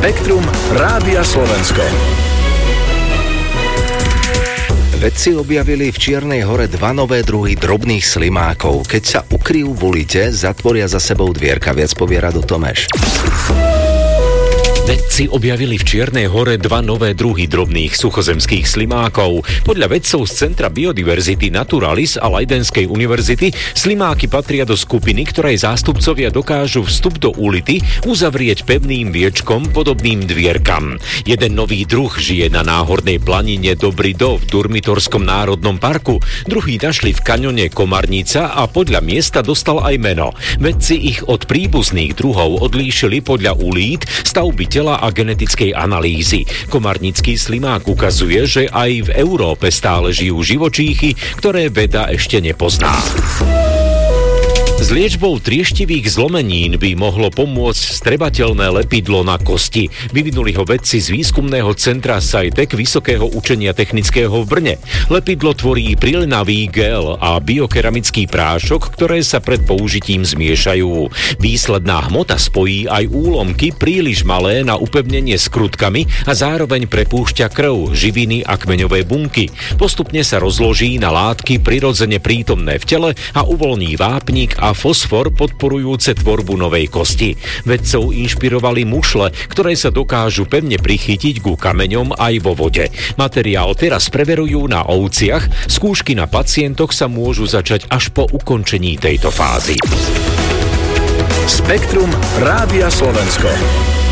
Spektrum Rádia Slovensko. Vedci objavili v Čiernej hore 2 nové druhy drobných slimákov. Keď sa ukryjú v ulite, zatvoria za sebou dvierka. Viac povie Rado Tomeš. Vedci objavili v Čiernej hore 2 nové druhy drobných suchozemských slimákov. Podľa vedcov z Centra biodiverzity Naturalis a Leidenskej univerzity slimáky patria do skupiny, ktorej zástupcovia dokážu vstup do ulity uzavrieť pevným viečkom podobným dvierkam. Jeden nový druh žije na náhornej planine Dobrý Do v Durmitorskom národnom parku. Druhý našli v kaňone Komarnica a podľa miesta dostal aj meno. Vedci ich od príbuzných druhov odlíšili podľa ulít, stavby tela a genetickej analýzy. Komarnický slimák ukazuje, že aj v Európe stále žijú živočíchy, ktoré veda ešte nepozná. S liečbou trieštivých zlomenín by mohlo pomôcť vstrebateľné lepidlo na kosti. Vyvinuli ho vedci z výskumného centra SciTech Vysokého učenia technického v Brne. Lepidlo tvorí prilinavý gel a biokeramický prášok, ktoré sa pred použitím zmiešajú. Výsledná hmota spojí aj úlomky príliš malé na upevnenie s krutkami a zároveň prepúšťa krv, živiny a kmeňové bunky. Postupne sa rozloží na látky prirodzene prítomné v tele a uvoľní vápnik a fosfor podporujúce tvorbu novej kosti. Vedcov inšpirovali mušle, ktoré sa dokážu pevne prichytiť ku kameňom aj vo vode. Materiál teraz preverujú na ovciach, skúšky na pacientoch sa môžu začať až po ukončení tejto fázy. Spektrum Rádia Slovensko.